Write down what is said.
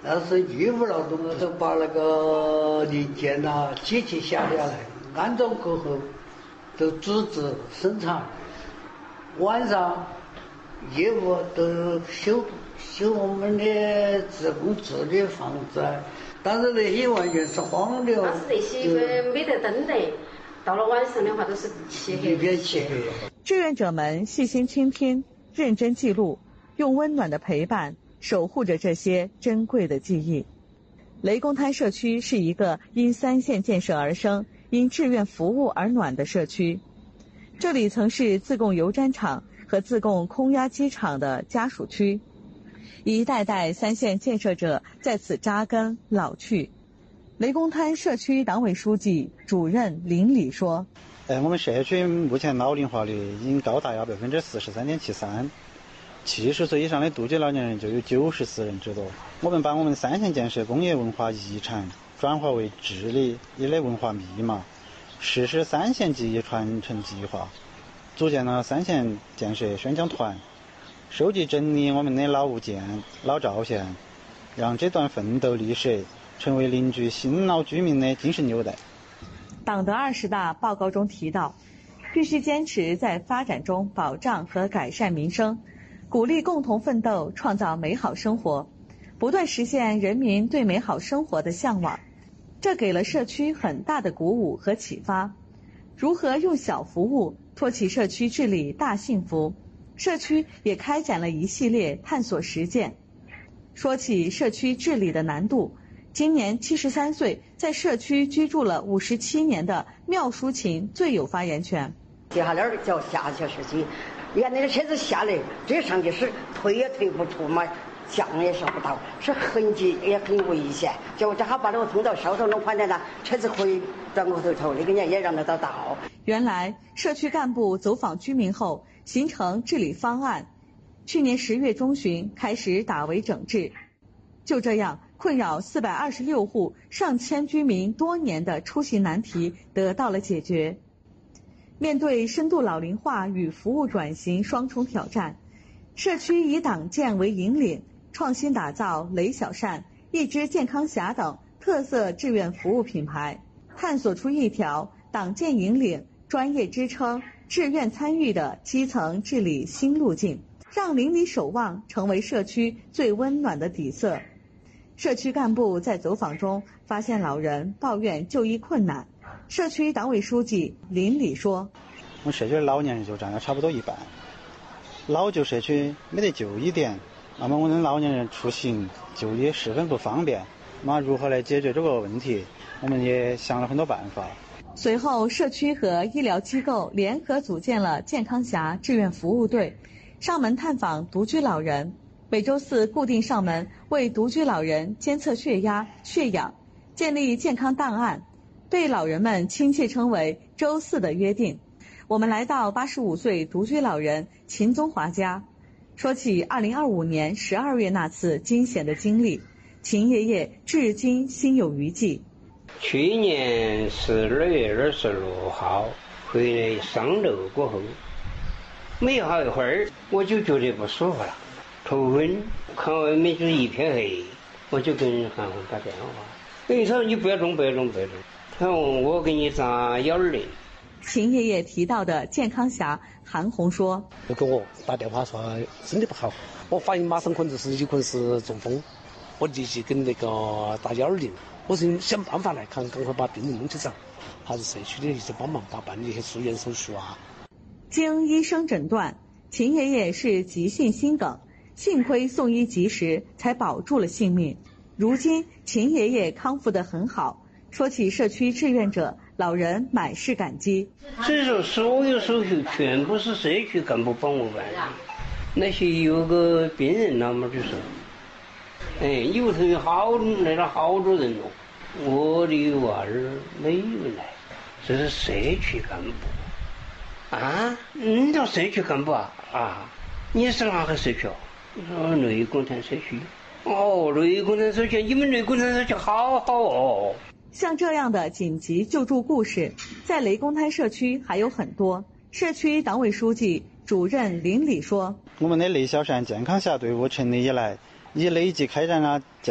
但是义务劳动都把那个零件机器下来，安装过后都组织生产，晚上业务都修我们的自工自的房子，但是那些完全是荒凉。 但是那些没得灯的，到了晚上的话都是漆黑。 志愿者们细心倾听，认真记录，用温暖的陪伴守护着这些珍贵的记忆。雷公滩社区是一个因3线建设而生、因志愿服务而暖的社区。这里曾是自贡油毡厂和自贡空压机厂的家属区，一代代3线建设者在此扎根老去。雷公滩社区党委书记、主任林礼说：“ 我们社区目前老龄化率已经高达要43.73%。70岁以上的独居老年人就有94人之多。我们把我们3线建设工业文化遗产转化为治理的文化密码，实施3线技艺传承计划，组建了3线建设宣讲团，收集整理我们的老物件、老照片，让这段奋斗历史成为邻居新老居民的精神纽带。” 党的20大报告中提到，必须坚持在发展中保障和改善民生，鼓励共同奋斗，创造美好生活，不断实现人民对美好生活的向往。这给了社区很大的鼓舞和启发。如何用小服务托起社区治理大幸福？社区也开展了一系列探索实践。说起社区治理的难度，今年73岁，在社区居住了57年的廖淑琴最有发言权。 接下来叫下去社区，原来的车子下来，这上去是推也推不出嘛，向也向不到，是痕迹也很危险。就这还把那个通道稍稍弄宽点了，车子可以转过头，那个人也让得到。 原来社区干部走访居民后，形成治理方案，去年10月中旬开始打围整治。就这样，困扰426户上千居民多年的出行难题得到了解决。面对深度老龄化与服务转型双重挑战，社区以党建为引领，创新打造雷小善、一只健康侠等特色志愿服务品牌，探索出一条党建引领、专业支撑、志愿参与的基层治理新路径，让邻里守望成为社区最温暖的底色。社区干部在走访中发现老人抱怨就医困难，社区党委书记林礼说：“ 我们社区的老年人就占了差不多一半，老旧社区没得就医点，那么我们老年人出行就医十分不方便。那如何来解决这个问题？我们也想了很多办法。” 随后，社区和医疗机构联合组建了健康侠志愿服务队，上门探访独居老人。每周4固定上门为独居老人监测血压、血氧，建立健康档案，被老人们亲切称为“周4的约定”。我们来到85岁独居老人秦宗华家，说起2025年12月那次惊险的经历，秦爷爷至今心有余悸。 去年12月26号回来上楼过后，没好一会儿我就觉得不舒服了，头昏，看外面就是一片黑，我就跟韩红打电话，他说你不要动，他说我给你扎120。 秦爷爷提到的健康侠韩红说：“ 就给我打电话说身体不好，我反应马上可能有可能是中风，我立即跟那个打120，我是想办法来看，赶快把病人弄起走，还是社区的一些帮忙办理一些住院手续啊。” 经医生诊断，秦爷爷是急性心梗，幸亏送医及时，才保住了性命。如今秦爷爷康复得很好，说起社区志愿者，老人满是感激。 所以说，所有手续全部是社区干部帮我办的。那些有个病人那么就说，里头有来了好多人了，我的娃儿没有来，这是社区干部啊？你叫社区干部啊？你是哪个社区啊？我说雷公滩社区。雷公滩社区，你们雷公滩社区好哦。 像这样的紧急救助故事，在雷公滩社区还有很多。社区党委书记、主任林礼说：“ 我们的雷小善健康侠队伍成立以来，已累计开展了